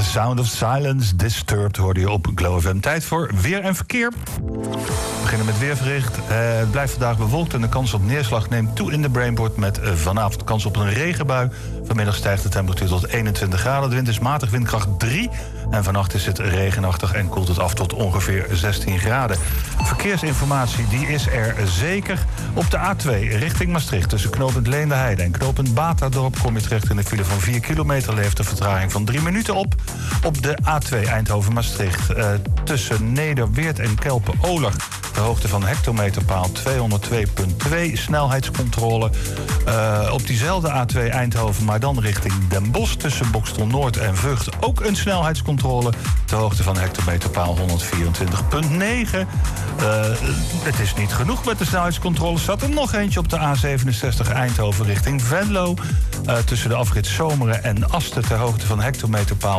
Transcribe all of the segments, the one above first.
Sound of Silence, Disturbed hoorde je op Glow FM. Tijd voor weer en verkeer. We beginnen met weerbericht. Het blijft vandaag bewolkt en de kans op neerslag neemt toe in de Brainport... met vanavond kans op een regenbui. Vanmiddag stijgt de temperatuur tot 21 graden. De wind is matig, windkracht 3. En vannacht is het regenachtig en koelt het af tot ongeveer 16 graden. Verkeersinformatie die is er zeker. Op de A2 richting Maastricht tussen knooppunt Leendeheide en knooppunt Batadorp... kom je terecht in de file van 4 kilometer. Levert de vertraging van 3 minuten op. Op de A2 Eindhoven-Maastricht tussen Nederweert en Kelpen-Oleg... de hoogte van hectometerpaal 202.2, snelheidscontrole. Op diezelfde A2 Eindhoven, maar dan richting Den Bosch... tussen Boxtel Noord en Vught ook een snelheidscontrole... de hoogte van hectometerpaal 124.9. Het is niet genoeg met de snelheidscontrole. Staat er nog eentje op de A67 Eindhoven richting Venlo... tussen de afrit Zomeren en Asten... ter hoogte van hectometerpaal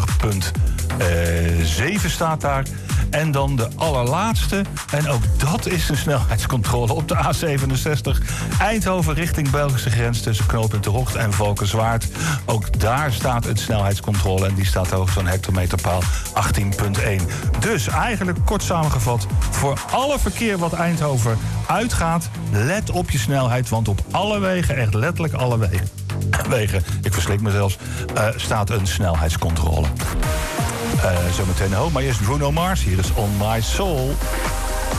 40.7 staat daar... En dan de allerlaatste, en ook dat is een snelheidscontrole... op de A67 Eindhoven richting Belgische grens... tussen knooppunt De Hocht en Valkenswaard. Ook daar staat een snelheidscontrole... en die staat ter hoogte van hectometerpaal 18.1. Dus eigenlijk kort samengevat... voor alle verkeer wat Eindhoven uitgaat... let op je snelheid, want op alle wegen, echt letterlijk alle wegen... ik verslik me zelfs, staat een snelheidscontrole. Zometeen maar eerst Bruno Mars. Hier is On My Soul.